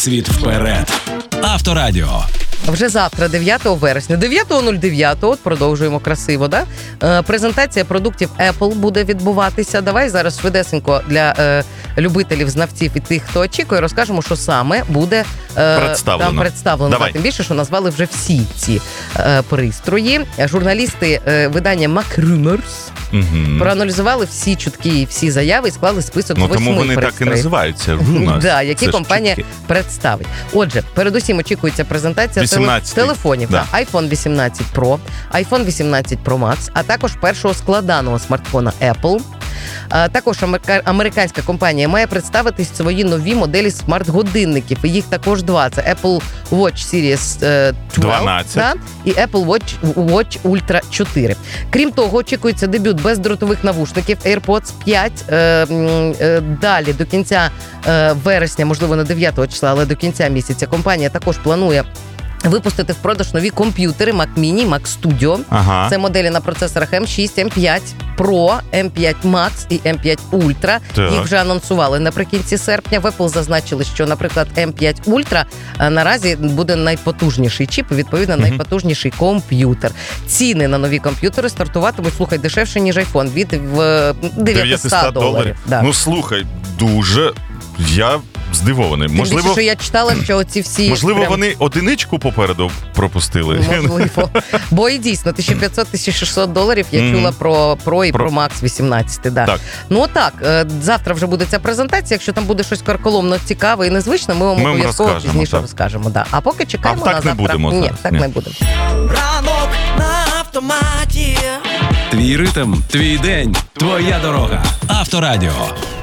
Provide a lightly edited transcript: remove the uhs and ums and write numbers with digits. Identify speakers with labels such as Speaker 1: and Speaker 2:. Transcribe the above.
Speaker 1: Світ вперед. Авторадіо.
Speaker 2: Вже завтра, 9 вересня, 9.09, от продовжуємо красиво, да? Презентація продуктів Apple буде відбуватися. Давай зараз швидесенько для любителів, знавців і тих, хто очікує, розкажемо, що саме буде представлено.
Speaker 3: Давай.
Speaker 2: Тим більше, що назвали вже всі ці пристрої. Журналісти видання MacRumors проаналізували всі чутки і всі заяви і склали список 8
Speaker 3: тому вони
Speaker 2: пристроїв.
Speaker 3: так і називаються. Rumors.
Speaker 2: Які компанія представить. Отже, передусім очікується презентація
Speaker 3: 18.
Speaker 2: телефонів.
Speaker 3: Да.
Speaker 2: iPhone 18 Pro, iPhone 18 Pro Max, а також першого складаного смартфона Apple. Також американська компанія має представити свої нові моделі смарт-годинників. І їх також два. Це Apple Watch Series 12 да, і Apple Watch Ultra 4. Крім того, очікується дебют бездротових навушників AirPods 5. Далі до кінця вересня, можливо, не 9 числа, але до кінця місяця компанія також планує випустити в продаж нові комп'ютери Mac Mini, Mac Studio.
Speaker 3: Ага.
Speaker 2: Це моделі на процесорах M6, M5 Pro, M5 Max і M5 Ultra.
Speaker 3: Так.
Speaker 2: Їх вже анонсували наприкінці серпня. В Apple зазначили, що, наприклад, M5 Ultra наразі буде найпотужніший чіп, відповідно, найпотужніший комп'ютер. Ціни на нові комп'ютери стартуватимуть, слухай, дешевше, ніж iPhone, від $900. Да.
Speaker 3: Ну, слухай, дуже... Я здивований.
Speaker 2: Можливо, що я читала, що оці всі...
Speaker 3: Можливо, вони одиничку попереду пропустили.
Speaker 2: Можливо. Бо і дійсно, $1500-1600 я чула про Pro і про Max 18. Да.
Speaker 3: Так.
Speaker 2: Ну так, завтра вже буде ця презентація. Якщо там буде щось карколомно цікаве і незвичне, ми вам обов'язково пізніше розкажемо. Да. А поки чекаємо на завтра.
Speaker 3: Не будемо.
Speaker 2: Ні, так не будемо.
Speaker 4: Ранок на автоматі.
Speaker 1: Твій ритм, твій день, твоя дорога. Авторадіо.